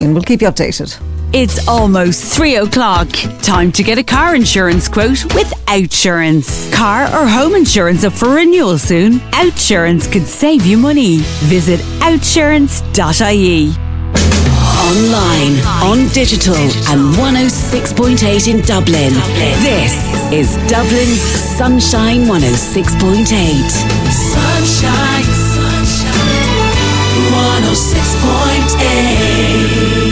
And we'll keep you updated. It's almost 3 o'clock. Time to get a car insurance quote with Outsurance. Car or home insurance up for renewal soon? Outsurance could save you money. Visit outsurance.ie. Online, on digital and 106.8 in Dublin. This is Dublin's Sunshine 106.8. Sunshine, 106.8.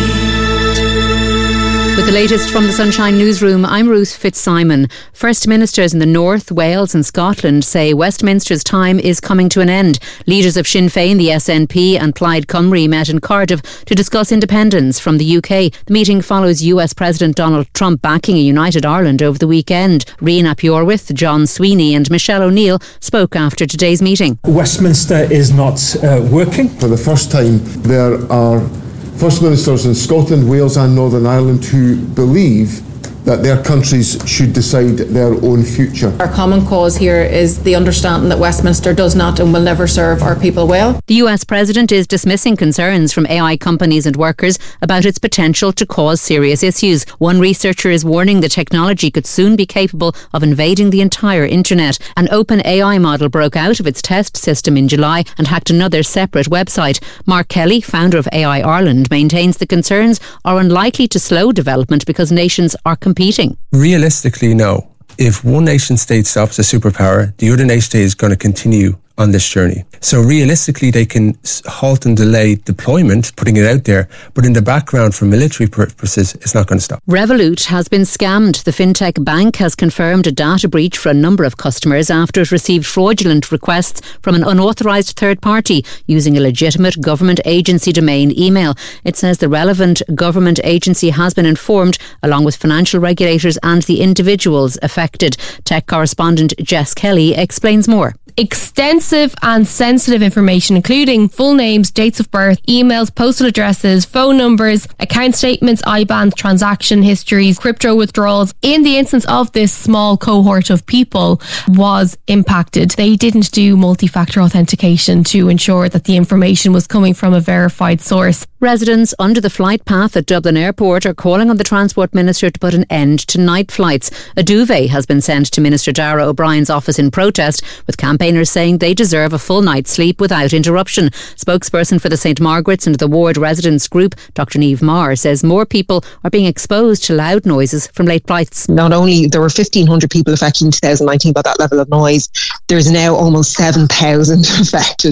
With the latest from the Sunshine Newsroom, I'm Ruth Fitzsimon. First Ministers in the North, Wales and Scotland say Westminster's time is coming to an end. Leaders of Sinn Féin, the SNP and Plaid Cymru met in Cardiff to discuss independence from the UK. The meeting follows US President Donald Trump backing a united Ireland over the weekend. Rian ap Iorwerth, John Sweeney and Michelle O'Neill spoke after today's meeting. Westminster is not working. For the first time, there are First Ministers in Scotland, Wales and Northern Ireland who believe that their countries should decide their own future. Our common cause here is the understanding that Westminster does not and will never serve our people well. The US President is dismissing concerns from AI companies and workers about its potential to cause serious issues. One researcher is warning the technology could soon be capable of invading the entire internet. An open AI model broke out of its test system in July and hacked another separate website. Mark Kelly, founder of AI Ireland, maintains the concerns are unlikely to slow development because nations are competing. Realistically, no. If one nation state stops a superpower, the other nation state is going to continue on this journey. So realistically, they can halt and delay deployment, putting it out there, but in the background for military purposes, it's not going to stop. Revolut has been scammed. The fintech bank has confirmed a data breach for a number of customers after it received fraudulent requests from an unauthorised third party using a legitimate government agency domain email. It says the relevant government agency has been informed, along with financial regulators and the individuals affected. Tech correspondent Jess Kelly explains more. Extensive and sensitive information, including full names, dates of birth, emails, postal addresses, phone numbers, account statements, IBANs, transaction histories, crypto withdrawals. In the instance of this small cohort of people was impacted. They didn't do multi-factor authentication to ensure that the information was coming from a verified source. Residents under the flight path at Dublin Airport are calling on the Transport Minister to put an end to night flights. A duvet has been sent to Minister Darragh O'Brien's office in protest, with campaigners saying they deserve a full night's sleep without interruption. Spokesperson for the St Margaret's and the Ward Residents Group, Dr Niamh Maher, says more people are being exposed to loud noises from late flights. Not only there were 1,500 people affected in 2019 by that level of noise, there's now almost 7,000 affected.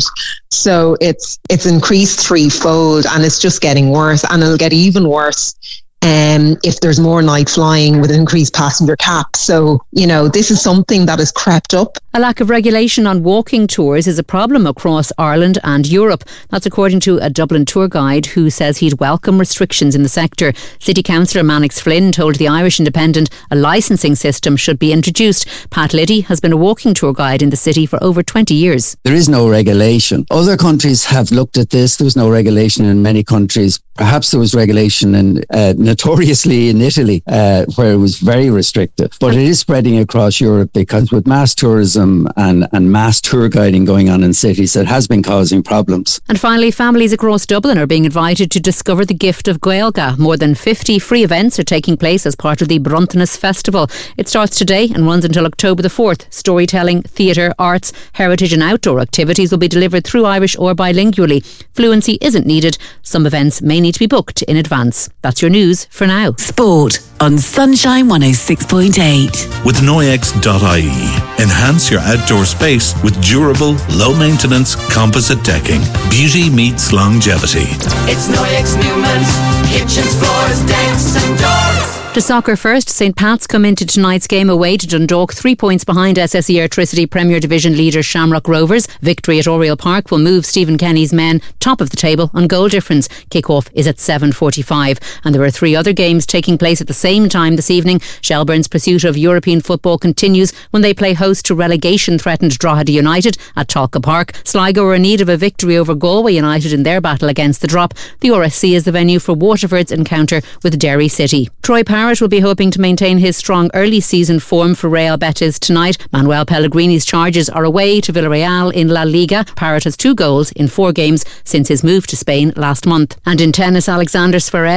So it's increased threefold, and it's just getting worse, and it'll get even worse if there's more night flying with increased passenger caps. So, this is something that has crept up. A lack of regulation on walking tours is a problem across Ireland and Europe. That's according to a Dublin tour guide who says he'd welcome restrictions in the sector. City Councillor Mannix Flynn told the Irish Independent a licensing system should be introduced. Pat Liddy has been a walking tour guide in the city for over 20 years. There is no regulation. Other countries have looked at this. There was no regulation in many countries. Perhaps there was regulation notoriously in Italy, where it was very restrictive. But it is spreading across Europe because with mass tourism and mass tour guiding going on in cities, it has been causing problems. And finally, families across Dublin are being invited to discover the gift of Gaeilge. More than 50 free events are taking place as part of the Bruntanas Festival. It starts today and runs until October the 4th. Storytelling, theatre, arts, heritage and outdoor activities will be delivered through Irish or bilingually. Fluency isn't needed. Some events may need to be booked in advance. That's your news for now. Sport on Sunshine 106.8. With Noyex.ie. Enhance your outdoor space with durable, low-maintenance composite decking. Beauty meets longevity. It's Noyex Newman's kitchens, floors, decks and doors. To soccer first, St Pat's come into tonight's game away to Dundalk, 3 points behind SSE Airtricity Premier Division leader Shamrock Rovers. Victory at Oriel Park will move Stephen Kenny's men top of the table on goal difference. Kick-off is at 7:45. And there are 3 other games taking place at the same time this evening. Shelbourne's pursuit of European football continues when they play host to relegation-threatened Drogheda United at Talca Park. Sligo are in need of a victory over Galway United in their battle against the drop. The RSC is the venue for Waterford's encounter with Derry City. Troy Power Parrott will be hoping to maintain his strong early season form for Real Betis tonight. Manuel Pellegrini's charges are away to Villarreal in La Liga. Parrott has 2 goals in 4 games since his move to Spain last month. And in tennis, Alexander Zverev